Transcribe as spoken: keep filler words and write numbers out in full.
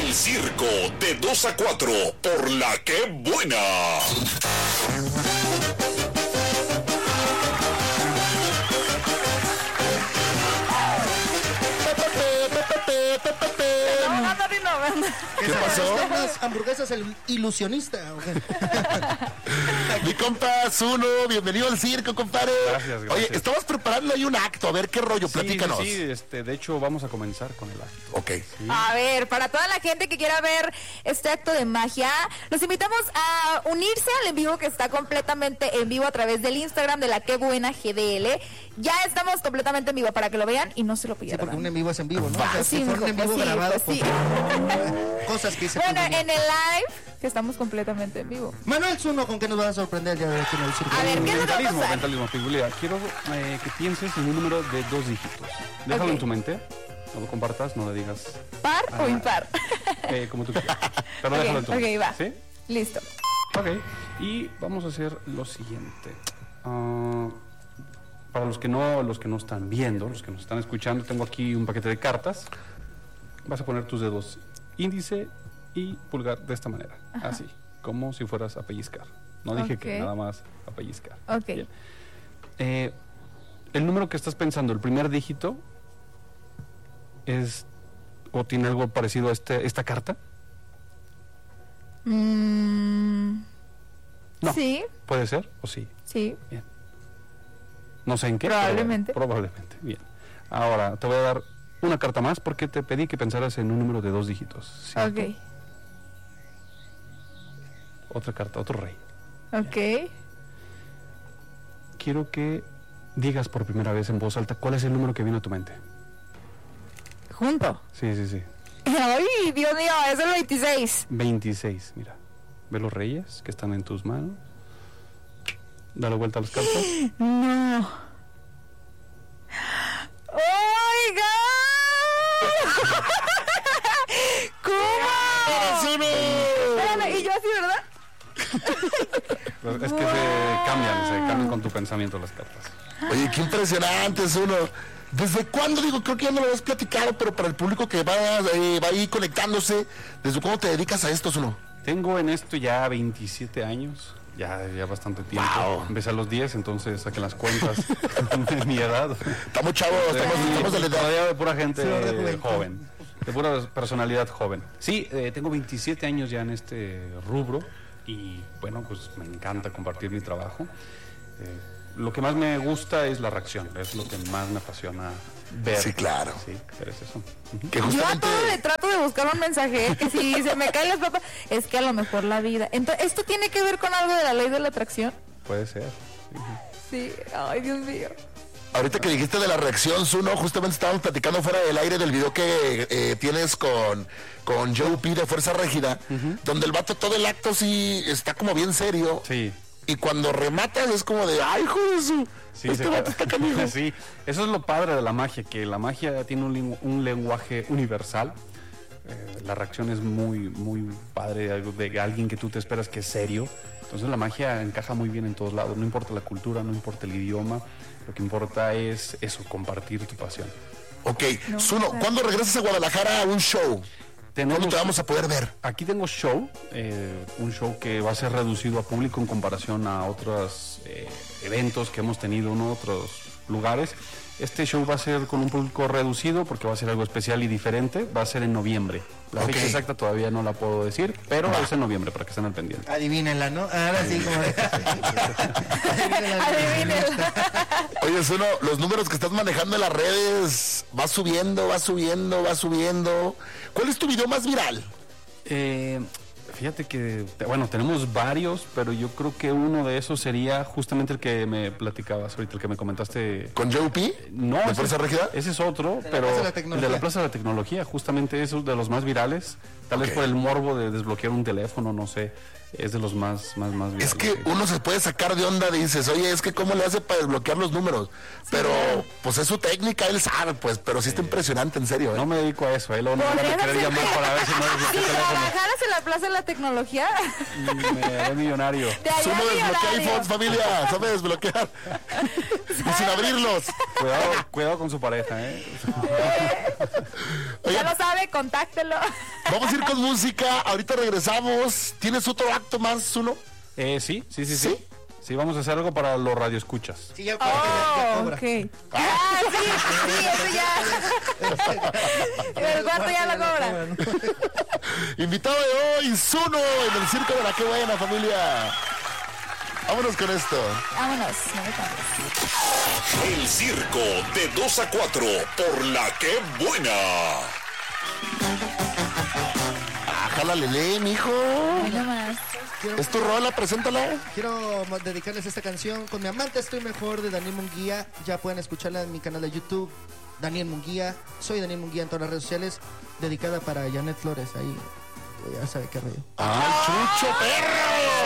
El Circo, de dos a cuatro, por La Que Buena. ¿Qué pasó? Unas hamburguesas el ilusionista. Mi compa Zuno, bienvenido al circo, compadre. Gracias, gracias. Oye, estamos preparando ahí un acto, a ver qué rollo, platícanos. Sí, sí, sí, este, de hecho vamos a comenzar con el acto. Ok. Sí. A ver, para toda la gente que quiera ver este acto de magia, los invitamos a unirse al en vivo que está completamente en vivo a través del Instagram de La Que Buena G D L. Ya estamos completamente en vivo para que lo vean y no se lo Sí, pierdan. porque un en vivo es en vivo, ¿no? O sea, Sí, si fuera un pues en vivo sí, grabado, pues pues, sí. cosas que dice. Bueno, Julio. en el live, que estamos completamente en vivo. Manuel Zuno, ¿con qué nos vas a sorprender ya de aquí en el circo? A ver, ¿qué es lo que va a Mentalismo, pasar? mentalismo, figurilla. Quiero eh, que pienses en un número de dos dígitos. Déjalo Ok. en tu mente. No lo compartas, no le digas ¿Par o Ah. impar? eh, como tú quieras. Pero Ok, déjalo en tu ok, mente. va. ¿Sí? Listo. Ok. Y vamos a hacer lo siguiente. Ah, para los que no, los que no están viendo, los que nos están escuchando, tengo aquí un paquete de cartas. Vas a poner tus dedos índice y pulgar de esta manera, así, como si fueras a pellizcar. No dije que Ok. nada más a pellizcar. Ok. Bien. Eh, el número que estás pensando, el primer dígito, es o tiene algo parecido a este, esta carta. Mm, No. Sí, ¿Puede ser o sí? sí. Bien. No sé en qué. Probablemente. pero probablemente. Bien. Ahora te voy a dar una carta más porque te pedí que pensaras en un número de dos dígitos. ¿cierto? Ok. Otra carta, otro rey. Ok. Quiero que digas por primera vez en voz alta cuál es el número que viene a tu mente. Junto. Sí, sí, sí. Ay, Dios mío, es el veintiséis. veintiséis, mira. Ve los reyes que están en tus manos. Dale vuelta a las cartas. No. ¡Oiga! ¿Cómo? Espérame, y yo así, ¿verdad? Es que se cambian, se cambian con tu pensamiento las cartas. Oye, qué impresionante, Zuno. ¿Desde cuándo? Digo, creo que ya no lo habías platicado, pero para el público que va, eh, va ahí conectándose, ¿desde cuándo te dedicas a esto, Zuno? Tengo en esto ya veintisiete años, ya, ya bastante tiempo. Wow. Empecé a los diez, entonces saquen las cuentas de mi edad. Estamos chavos, estamos, estamos de la edad. Rodeado de pura gente Sí, de eh, juventud. joven, de pura personalidad joven. Sí, eh, tengo veintisiete años ya en este rubro y bueno, pues me encanta compartir mi trabajo. Eh, lo que más me gusta es la reacción, es lo que más me apasiona ver. Sí, claro. Sí, ver es eso. Ujú. Que Yo a justamente... todo le trato de buscar un mensaje, que si se me caen las papas, es que a lo mejor la vida. Entonces, ¿esto tiene que ver con algo de la ley de la atracción? Puede ser. Ujú. Sí, ay, Dios mío. Ahorita que dijiste de la reacción, Zuno, justamente estábamos platicando fuera del aire del video que eh, tienes con, con Joe P de Fuerza Régida, donde el vato todo el acto sí está como bien serio. Sí. Y cuando rematas es como de, ay, hijo de su... Sí, este se vato ca- está canijo. sí, eso es lo padre de la magia, que la magia tiene un, lingu- un lenguaje universal. Eh, la reacción es muy, muy padre, algo de alguien que tú te esperas que es serio. Entonces la magia encaja muy bien en todos lados, no importa la cultura, no importa el idioma, lo que importa es eso, compartir tu pasión. Ok, No, Zuno, claro. ¿cuándo regresas a Guadalajara a un show? ¿Cuándo te vamos a poder ver? Aquí tengo show, eh, un show que va a ser reducido a público en comparación a otros eh, eventos que hemos tenido en otros lugares. Este show va a ser con un público reducido porque va a ser algo especial y diferente. Va a ser en noviembre. La Ok. fecha exacta todavía no la puedo decir, pero es en noviembre para que estén al pendiente. Adivínenla, ¿no? Ahora sí, como de... Adivínenla. Oye, Zuno, los números que estás manejando en las redes, va subiendo, va subiendo, va subiendo. ¿Cuál es tu video más viral? Eh, fíjate que, bueno, tenemos varios, pero yo creo que uno de esos sería justamente el que me platicabas ahorita, el que me comentaste. ¿Con Joe P? No, ¿De ese, Fuerza Régida? ese es otro, la pero Plaza de la el Tecnología. de la Plaza de la Tecnología, justamente es uno de los más virales, tal Ok. vez por el morbo de desbloquear un teléfono, no sé, es de los más, más, más virales. Es que sí. uno se puede sacar de onda, dices, oye, es que cómo le hace para desbloquear los números. Pero, pues es su técnica, él sabe, pues, pero sí está impresionante, en serio. ¿eh? No me dedico a eso, ¿eh? Luego no me van a ¿Podrías querer hacer- llamar para ver si no Si desbloqueo teléfono. trabajaras en la Plaza de la Tecnología, Me haré millonario. te haría Zuno desbloquea millonario. iPhones, familia, sabe desbloquear. y sin abrirlos. Cuidado, cuidado con su pareja, ¿eh? Ya lo sabe, contáctelo. Vamos a ir con música. Ahorita regresamos. ¿Tienes otro acto más, uno? Eh, sí, sí, sí, sí. ¿Sí? Sí, vamos a hacer algo para los radioescuchas. Sí, ya, ya, ya Oh, cobra. ok. Ah, sí, sí, eso ya. El cuarto ya lo cobra. Invitado de hoy, Zuno, en el circo de la Qué Buena, familia. Vámonos con esto. Vámonos, no me cambies. El circo de dos a cuatro por la que buena. Ah, jálale, mijo. Hoy nomás. ¿Es tu rola? Preséntala. Quiero mo- dedicarles esta canción con mi amante Estoy Mejor de Daniel Munguía. Ya pueden escucharla en mi canal de YouTube, Daniel Munguía. Soy Daniel Munguía en todas las redes sociales. Dedicada para Janet Flores. Ahí ya sabe qué rollo. ¡Ay, Chucho, perro!